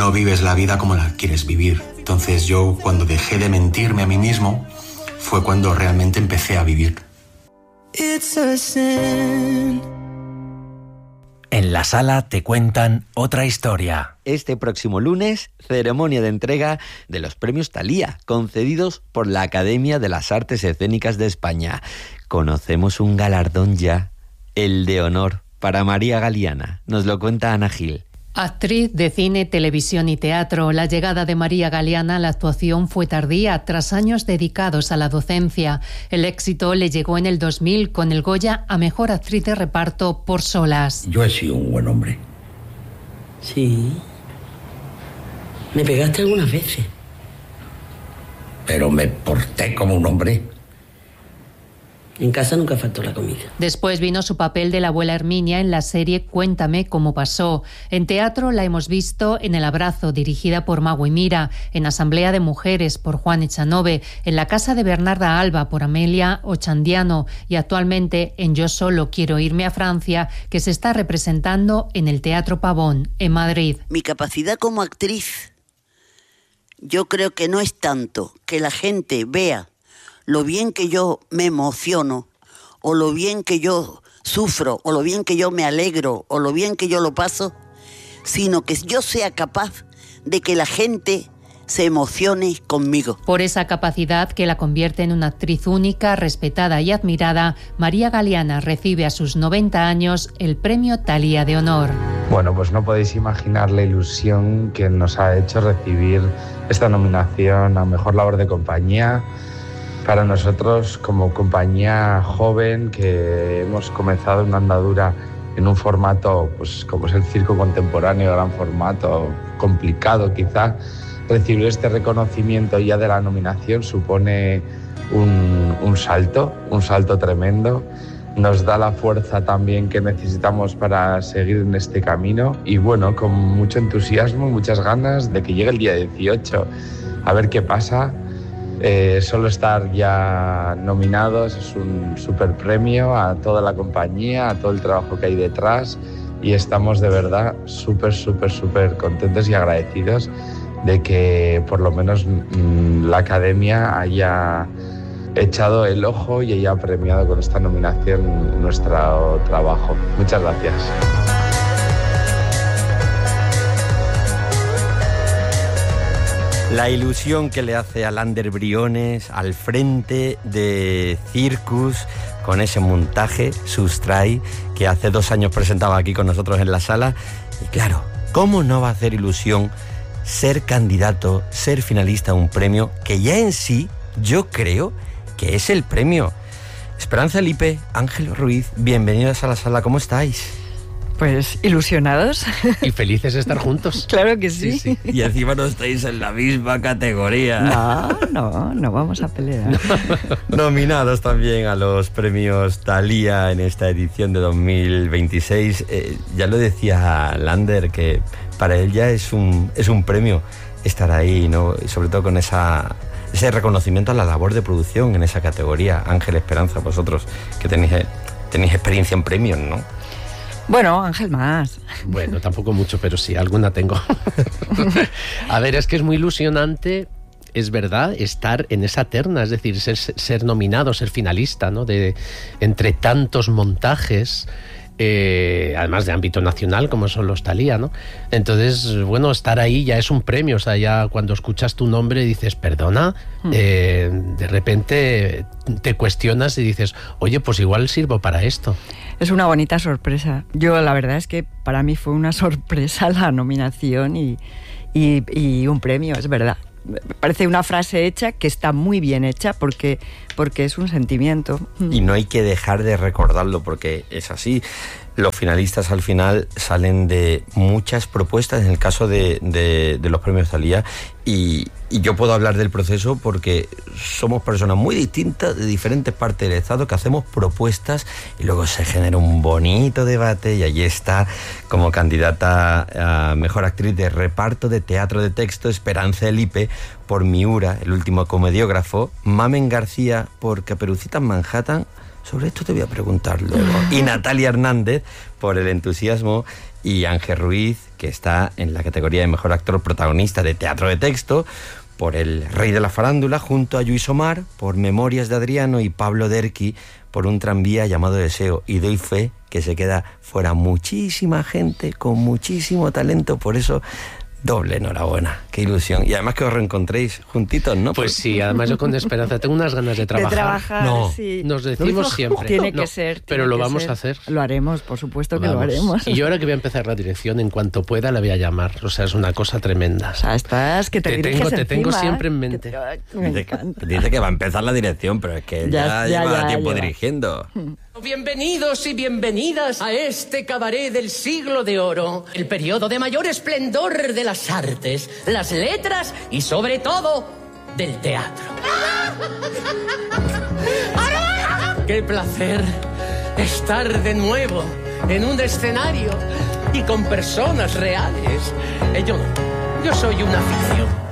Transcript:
no vives la vida como la quieres vivir. Entonces yo, cuando dejé de mentirme a mí mismo, fue cuando realmente empecé a vivir. It's a sin. En La Sala te cuentan otra historia. Este próximo lunes, ceremonia de entrega de los premios Thalía, concedidos por la Academia de las Artes Escénicas de España. Conocemos un galardón ya, el de honor, para María Galiana. Nos lo cuenta Ana Gil. Actriz de cine, televisión y teatro, la llegada de María Galiana a la actuación fue tardía, tras años dedicados a la docencia. El éxito le llegó en el 2000 con el Goya a Mejor Actriz de Reparto por Solas. Yo he sido un buen hombre. Sí. Me pegaste algunas veces. Pero me porté como un hombre. En casa nunca faltó la comida. Después vino su papel de la abuela Herminia en la serie Cuéntame cómo pasó. En teatro la hemos visto en El abrazo, dirigida por Magui Mira, en Asamblea de Mujeres, por Juan Echanove, en La casa de Bernarda Alba, por Amelia Ochandiano, y actualmente en Yo solo quiero irme a Francia, que se está representando en el Teatro Pavón, en Madrid. Mi capacidad como actriz, yo creo que no es tanto que la gente vea lo bien que yo me emociono, o lo bien que yo sufro, o lo bien que yo me alegro, o lo bien que yo lo paso, sino que yo sea capaz de que la gente se emocione conmigo. Por esa capacidad que la convierte en una actriz única, respetada y admirada, María Galiana recibe a sus 90 años el premio Thalía de Honor. Bueno, pues no podéis imaginar la ilusión que nos ha hecho recibir esta nominación a Mejor Labor de Compañía. Para nosotros, como compañía joven que hemos comenzado una andadura en un formato, pues como es el circo contemporáneo, gran formato, complicado quizá, recibir este reconocimiento ya de la nominación supone un salto tremendo. Nos da la fuerza también que necesitamos para seguir en este camino y bueno, con mucho entusiasmo, muchas ganas de que llegue el día 18, a ver qué pasa. Solo estar ya nominados es un super premio a toda la compañía, a todo el trabajo que hay detrás y estamos de verdad súper contentos y agradecidos de que por lo menos la Academia haya echado el ojo y haya premiado con esta nominación nuestro trabajo. Muchas gracias. La ilusión que le hace a Lander Briones al frente de Circus con ese montaje Sustray que hace 2 años presentaba aquí con nosotros en La Sala. Y claro, ¿cómo no va a hacer ilusión ser candidato, ser finalista a un premio que ya en sí yo creo que es el premio? Esperanza Lipe, Ángel Ruiz, bienvenidos a La Sala, ¿cómo estáis? Pues ilusionados. Y felices de estar juntos. Claro que sí. Sí. Y encima no estáis en la misma categoría. No vamos a pelear. Nominados también a los premios Thalía en esta edición de 2026. Ya lo decía Lander, que para él ya es un premio estar ahí, ¿no? Y sobre todo con ese reconocimiento a la labor de producción en esa categoría. Ángel, Esperanza, vosotros que tenéis experiencia en premios, ¿no? Bueno, Ángel más. Bueno, tampoco mucho, pero sí, alguna tengo. A ver, es que es muy ilusionante, es verdad, estar en esa terna, es decir, ser nominado, ser finalista, ¿no? Entre tantos montajes, además de ámbito nacional, como son los Thalía, ¿no? Entonces, bueno, estar ahí ya es un premio, o sea, ya cuando escuchas tu nombre dices, perdona, de repente te cuestionas y dices, oye, pues igual sirvo para esto. Es una bonita sorpresa. Yo la verdad es que para mí fue una sorpresa la nominación y un premio, es verdad. Me parece una frase hecha que está muy bien hecha porque es un sentimiento. Y no hay que dejar de recordarlo porque es así. Los finalistas al final salen de muchas propuestas, en el caso de los premios Thalía, y yo puedo hablar del proceso porque somos personas muy distintas de diferentes partes del Estado que hacemos propuestas y luego se genera un bonito debate y allí está como candidata a Mejor Actriz de Reparto de Teatro de Texto Esperanza Lipe por Miura, el último comediógrafo, Mamen García por Caperucita en Manhattan. Sobre esto te voy a preguntar luego. Y Natalia Hernández, por el entusiasmo, y Ángel Ruiz, que está en la categoría de mejor actor protagonista de teatro de texto, por El Rey de la Farándula, junto a Lluís Omar, por Memorias de Adriano, y Pablo Derqui, por Un tranvía llamado Deseo. Y doy fe que se queda fuera muchísima gente con muchísimo talento, por eso doble enhorabuena, qué ilusión. Y además que os reencontréis juntitos, ¿no? Pues sí, además yo con Esperanza tengo unas ganas de trabajar. De trabajar, no, sí. nos decimos siempre. Tiene que ser. Pero lo vamos a hacer. Lo haremos, por supuesto que lo haremos. Y yo ahora que voy a empezar la dirección, en cuanto pueda la voy a llamar. O sea, es una cosa tremenda. O sea, estás que te tengo siempre en mente. Dice que va a empezar la dirección, pero es que ya lleva tiempo dirigiendo. Bienvenidos y bienvenidas a este cabaret del siglo de oro, el periodo de mayor esplendor de las artes, las letras y sobre todo del teatro. ¡Qué placer estar de nuevo en un escenario y con personas reales! Yo soy una ficción.